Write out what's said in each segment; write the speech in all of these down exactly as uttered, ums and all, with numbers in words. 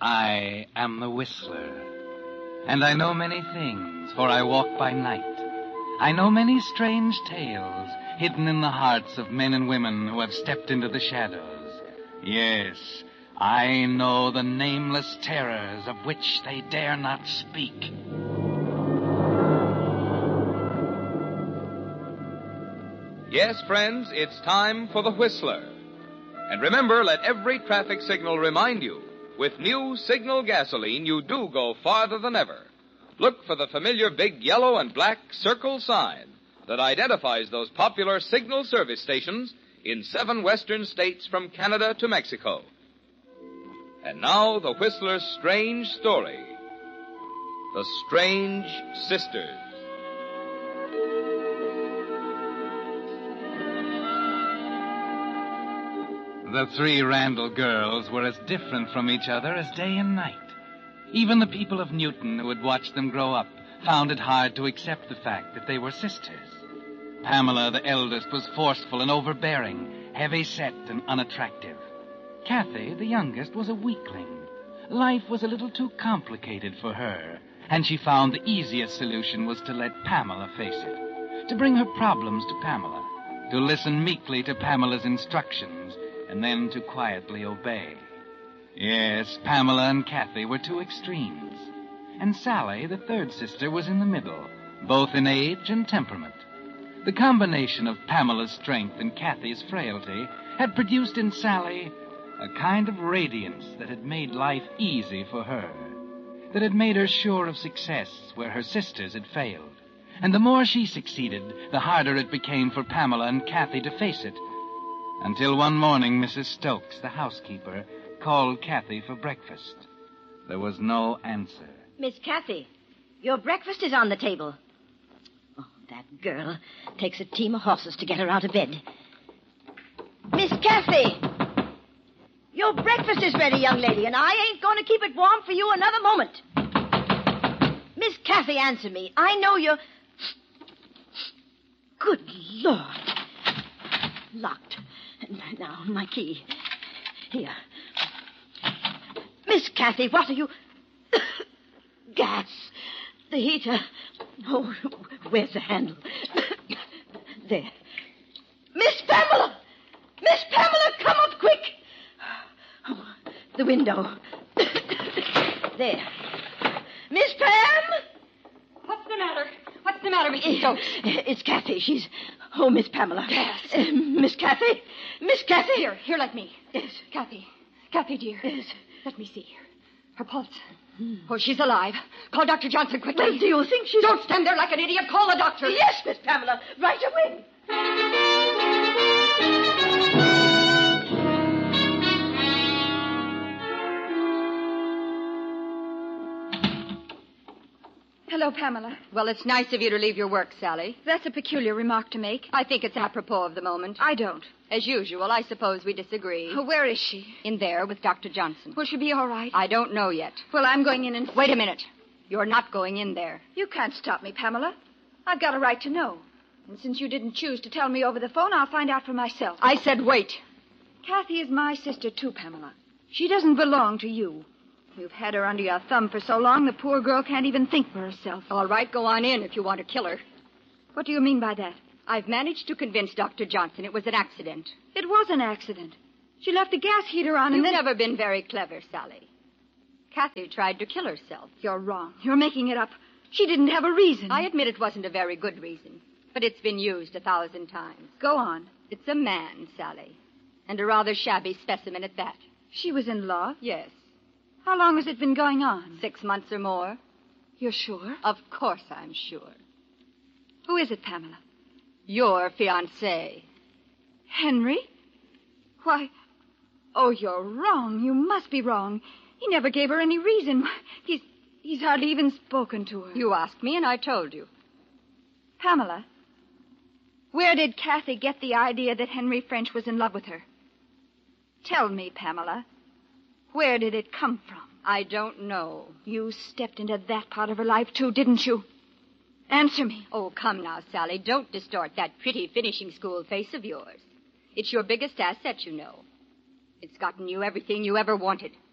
I am the Whistler, and I know many things, for I walk by night. I know many strange tales hidden in the hearts of men and women who have stepped into the shadows. Yes, I know the nameless terrors of which they dare not speak. Yes, friends, it's time for the Whistler. And remember, let every traffic signal remind you, with new Signal gasoline, you do go farther than ever. Look for the familiar big yellow and black circle sign that identifies those popular Signal service stations in seven western states from Canada to Mexico. And now, the Whistler's strange story. The Strange Sisters. The three Randall girls were as different from each other as day and night. Even the people of Newton who had watched them grow up found it hard to accept the fact that they were sisters. Pamela, the eldest, was forceful and overbearing, heavy-set and unattractive. Kathy, the youngest, was a weakling. Life was a little too complicated for her, and she found the easiest solution was to let Pamela face it, to bring her problems to Pamela, to listen meekly to Pamela's instructions, and then to quietly obey. Yes, Pamela and Kathy were two extremes. And Sally, the third sister, was in the middle, both in age and temperament. The combination of Pamela's strength and Kathy's frailty had produced in Sally a kind of radiance that had made life easy for her, that had made her sure of success where her sisters had failed. And the more she succeeded, the harder it became for Pamela and Kathy to face it. Until one morning, Missus Stokes, the housekeeper, called Kathy for breakfast. There was no answer. Miss Kathy, your breakfast is on the table. Oh, that girl takes a team of horses to get her out of bed. Miss Kathy! Your breakfast is ready, young lady, and I ain't going to keep it warm for you another moment. Miss Kathy, answer me. I know you're... Good Lord. Locked. Now, my key. Here. Miss Kathy, what are you... Gas. The heater. Oh, where's the handle? There. Miss Pamela! Miss Pamela, come up quick! Oh, the window. There. Miss Pam! What's the matter? What's the matter, Missus Stokes? It's Kathy. She's... Oh, Miss Pamela. Yes. Uh, Miss Kathy? Miss Kathy? Here, here, let me. Yes. Kathy. Kathy, dear. Yes. Let me see. Her pulse. Hmm. Oh, she's alive. Call Doctor Johnson quickly. Well, do you think she's... Don't stand there like an idiot. Call the doctor. Yes, Miss Pamela. Right away. Hello, Pamela. Well, it's nice of you to leave your work, Sally. That's a peculiar remark to make. I think it's apropos of the moment. I don't. As usual, I suppose we disagree. Oh, where is she? In there with Doctor Johnson. Will she be all right? I don't know yet. Well, I'm going in and... Wait a minute. You're not going in there. You can't stop me, Pamela. I've got a right to know. And since you didn't choose to tell me over the phone, I'll find out for myself. I said wait. Kathy is my sister, too, Pamela. She doesn't belong to you. You've had her under your thumb for so long, the poor girl can't even think for herself. All right, go on in if you want to kill her. What do you mean by that? I've managed to convince Doctor Johnson it was an accident. It was an accident. She left the gas heater on and You've then... never been very clever, Sally. Kathy tried to kill herself. You're wrong. You're making it up. She didn't have a reason. I admit it wasn't a very good reason, but it's been used a thousand times. Go on. It's a man, Sally, and a rather shabby specimen at that. She was in love? Yes. How long has it been going on? Six months or more. You're sure? Of course I'm sure. Who is it, Pamela? Your fiancé. Henry? Why, oh, you're wrong. You must be wrong. He never gave her any reason. He's, he's hardly even spoken to her. You asked me and I told you. Pamela, where did Kathy get the idea that Henry French was in love with her? Tell me, Pamela. Where did it come from? I don't know. You stepped into that part of her life, too, didn't you? Answer me. Oh, come now, Sally. Don't distort that pretty finishing school face of yours. It's your biggest asset, you know. It's gotten you everything you ever wanted.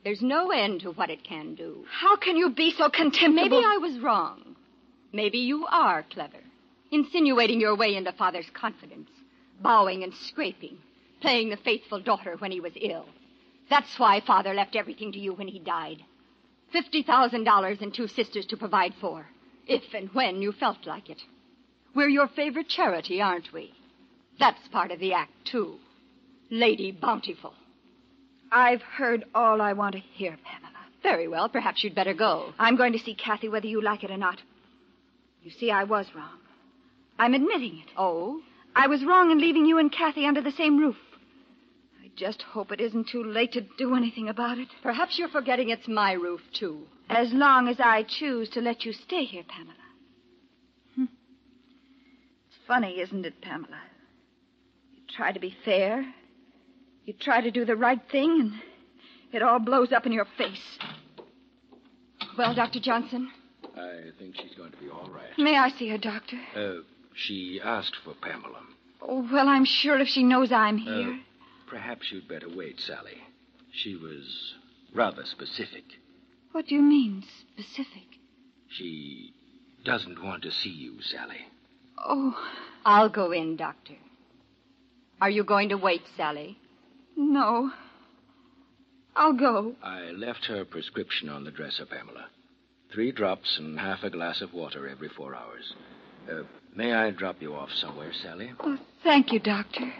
There's no end to what it can do. How can you be so contemptible? Maybe I was wrong. Maybe you are clever, insinuating your way into Father's confidence, bowing and scraping, playing the faithful daughter when he was ill. That's why Father left everything to you when he died. Fifty thousand dollars and two sisters to provide for, if and when you felt like it. We're your favorite charity, aren't we? That's part of the act, too. Lady Bountiful. I've heard all I want to hear, Pamela. Very well. Perhaps you'd better go. I'm going to see Kathy whether you like it or not. You see, I was wrong. I'm admitting it. Oh? I was wrong in leaving you and Kathy under the same roof. I just hope it isn't too late to do anything about it. Perhaps you're forgetting it's my roof, too. As long as I choose to let you stay here, Pamela. Hm. It's funny, isn't it, Pamela? You try to be fair. You try to do the right thing, and it all blows up in your face. Well, Doctor Johnson? I think she's going to be all right. May I see her, Doctor? Uh, she asked for Pamela. Oh, well, I'm sure if she knows I'm here. Uh, perhaps you'd better wait, Sally. She was rather specific. What do you mean, specific? She doesn't want to see you, Sally. Oh. I'll go in, Doctor. Are you going to wait, Sally? No. I'll go. I left her prescription on the dresser, Pamela. Three drops and half a glass of water every four hours. Uh, may I drop you off somewhere, Sally? Oh, thank you, Doctor.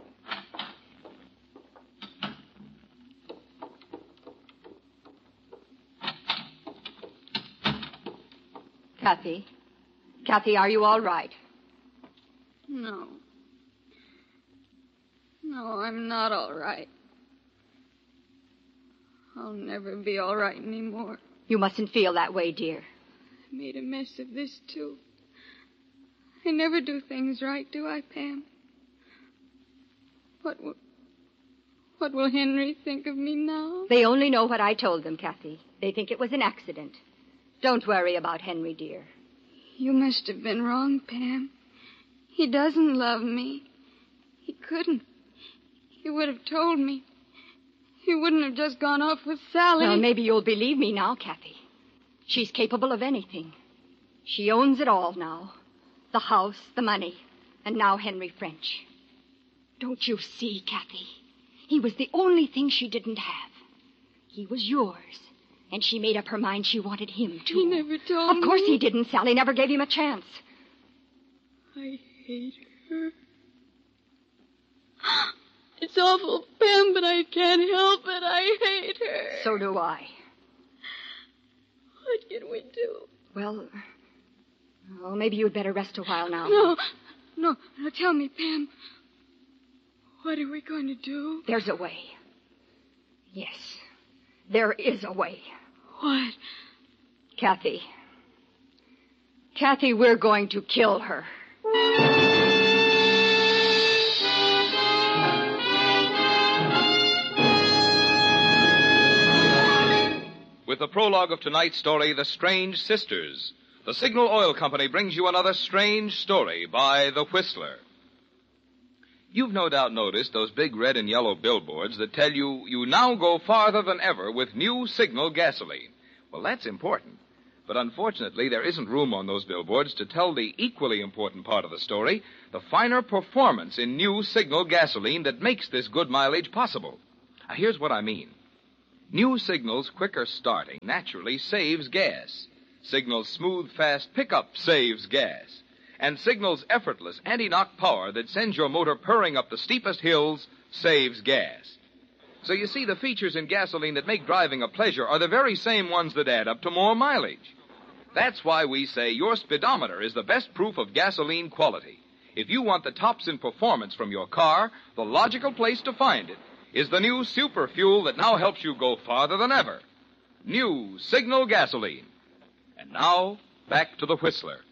Kathy? Kathy, are you all right? No. No, I'm not all right. I'll never be all right anymore. You mustn't feel that way, dear. I made a mess of this, too. I never do things right, do I, Pam? What will... What will Henry think of me now? They only know what I told them, Kathy. They think it was an accident. Don't worry about Henry, dear. You must have been wrong, Pam. He doesn't love me. He couldn't. He would have told me. He wouldn't have just gone off with Sally. Well, maybe you'll believe me now, Kathy. She's capable of anything. She owns it all now. The house, the money, and now Henry French. Don't you see, Kathy? He was the only thing she didn't have. He was yours. And she made up her mind she wanted him to. He never told me. Of course he didn't. Sally never gave him a chance. I hate her. It's awful, Pam, but I can't help it. I hate her. So do I. What can we do? Well, well, maybe you'd better rest a while now. No, no. Now tell me, Pam. What are we going to do? There's a way. Yes, there is a way. What? Kathy. Kathy, we're going to kill her. With the prologue of tonight's story, The Strange Sisters, the Signal Oil Company brings you another strange story by The Whistler. You've no doubt noticed those big red and yellow billboards that tell you you now go farther than ever with new Signal gasoline. Well, that's important. But unfortunately, there isn't room on those billboards to tell the equally important part of the story, the finer performance in new Signal gasoline that makes this good mileage possible. Now, here's what I mean. New Signal's quicker starting naturally saves gas. Signal's smooth, fast pickup saves gas. And Signal's effortless anti-knock power that sends your motor purring up the steepest hills saves gas. So you see, the features in gasoline that make driving a pleasure are the very same ones that add up to more mileage. That's why we say your speedometer is the best proof of gasoline quality. If you want the tops in performance from your car, the logical place to find it is the new super fuel that now helps you go farther than ever. New Signal gasoline. And now, back to the Whistler.